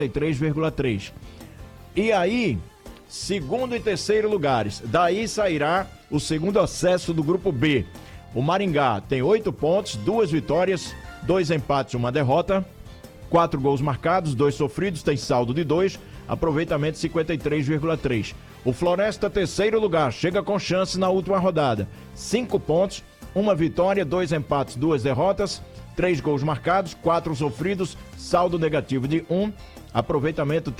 53,3. E aí, segundo e terceiro lugares, daí sairá o segundo acesso do grupo B. O Maringá tem 8 pontos, 2 vitórias, 2 empates e 1 derrota, 4 gols marcados, 2 sofridos, tem saldo de 2, aproveitamento 53,3. O Floresta, terceiro lugar, chega com chance na última rodada. 5 pontos, 1 vitória, 2 empates, 2 derrotas, 3 gols marcados, 4 sofridos, saldo negativo de 1, aproveitamento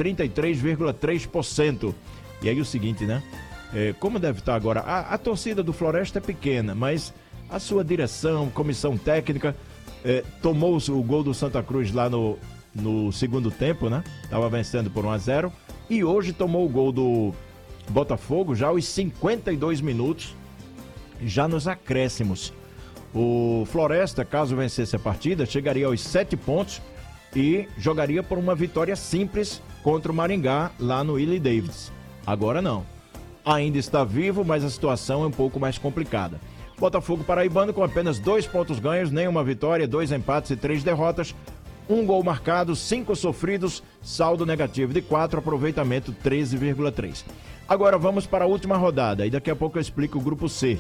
33,3%. E aí o seguinte, né? Como deve estar agora? A torcida do Floresta é pequena, mas a sua direção, comissão técnica, tomou o gol do Santa Cruz lá no segundo tempo, né? Estava vencendo por 1-0. E hoje tomou o gol do Botafogo já aos 52 minutos, já nos acréscimos. O Floresta, caso vencesse a partida, chegaria aos 7 pontos e jogaria por uma vitória simples contra o Maringá lá no Willie Davids. Agora não. Ainda está vivo, mas a situação é um pouco mais complicada. Botafogo paraibano com apenas 2 pontos ganhos, nenhuma vitória, 2 empates e 3 derrotas, 1 gol marcado, 5 sofridos, saldo negativo de 4, aproveitamento 13,3. Agora vamos para a última rodada e daqui a pouco eu explico o grupo C.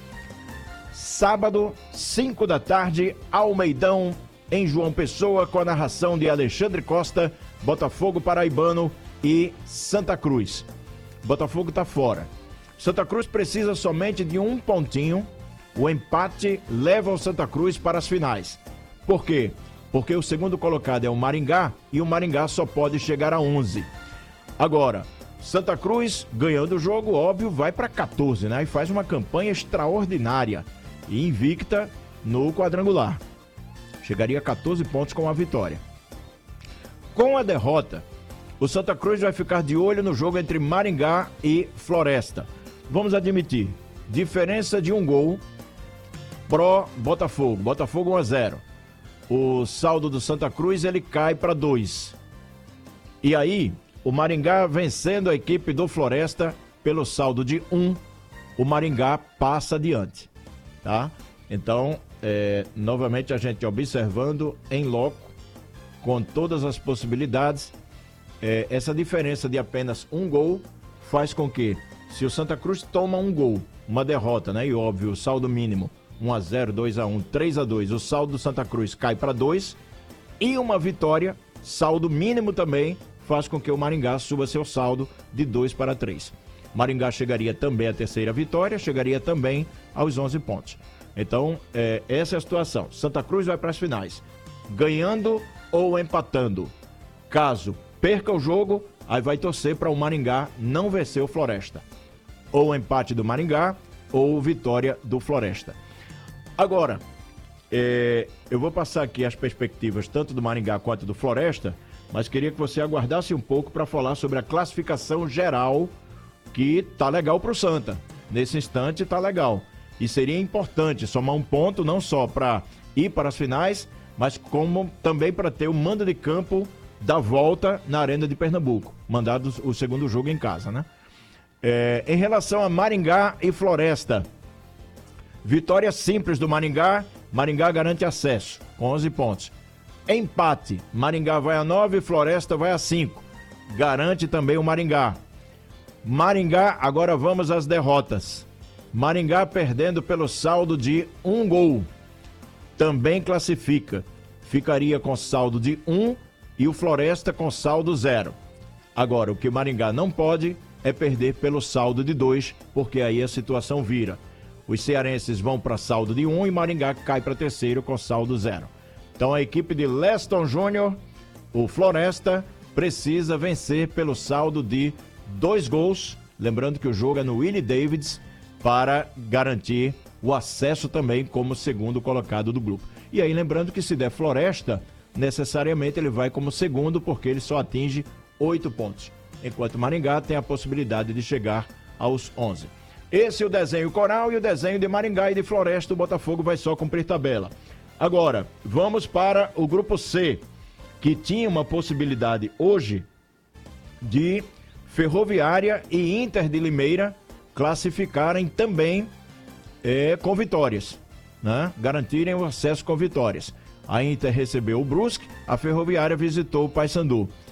Sábado, 5 da tarde, Almeidão, em João Pessoa, com a narração de Alexandre Costa, Botafogo paraibano e Santa Cruz. Botafogo está fora. Santa Cruz precisa somente de 1 pontinho. O empate leva o Santa Cruz para as finais. Por quê? Porque o segundo colocado é o Maringá e o Maringá só pode chegar a 11. Agora, Santa Cruz, ganhando o jogo, óbvio, vai para 14, né? E faz uma campanha extraordinária e invicta no quadrangular. Chegaria a 14 pontos com a vitória. Com a derrota, o Santa Cruz vai ficar de olho no jogo entre Maringá e Floresta. Vamos admitir, diferença de 1 gol pro Botafogo. Botafogo 1-0. O saldo do Santa Cruz, ele cai para 2. E aí, o Maringá vencendo a equipe do Floresta pelo saldo de 1, o Maringá passa adiante, tá? Então, novamente a gente observando em loco, com todas as possibilidades, essa diferença de apenas 1 gol faz com que, se o Santa Cruz toma 1 gol, uma derrota, né? E óbvio, o saldo mínimo 1-0, 2-1, 3-2, o saldo do Santa Cruz cai para 2, e uma vitória, saldo mínimo também, faz com que o Maringá suba seu saldo de 2 para 3. Maringá chegaria também à terceira vitória, chegaria também aos 11 pontos. Então, essa é a situação. Santa Cruz vai para as finais, ganhando ou empatando. Caso perca o jogo, aí vai torcer para o Maringá não vencer o Floresta. Ou empate do Maringá, ou vitória do Floresta. Agora, eu vou passar aqui as perspectivas tanto do Maringá quanto do Floresta, mas queria que você aguardasse um pouco para falar sobre a classificação geral, que tá legal pro Santa. Nesse instante tá legal. E seria importante somar um ponto, não só para ir para as finais, mas como também para ter o mando de campo da volta na Arena de Pernambuco. Mandado o segundo jogo em casa, né? Em relação a Maringá e Floresta, vitória simples do Maringá, Maringá garante acesso, com 11 pontos. Empate, Maringá vai a 9, Floresta vai a 5. Garante também o Maringá. Maringá, agora vamos às derrotas. Maringá perdendo pelo saldo de 1 gol. Também classifica. Ficaria com saldo de 1 e o Floresta com saldo 0. Agora, o que Maringá não pode é perder pelo saldo de 2, porque aí a situação vira. Os cearenses vão para saldo de 1 e Maringá cai para terceiro com saldo 0. Então a equipe de Leston Júnior, o Floresta, precisa vencer pelo saldo de 2 gols. Lembrando que o jogo é no Willie Davids, para garantir o acesso também como segundo colocado do grupo. E aí lembrando que se der Floresta, necessariamente ele vai como segundo, porque ele só atinge 8 pontos. Enquanto Maringá tem a possibilidade de chegar aos 11. Esse é o desenho coral e o desenho de Maringá e de Floresta. O Botafogo vai só cumprir tabela. Agora, vamos para o grupo C, que tinha uma possibilidade hoje de Ferroviária e Inter de Limeira classificarem também com vitórias, né? Garantirem o acesso com vitórias. A Inter recebeu o Brusque, a Ferroviária visitou o Paysandu.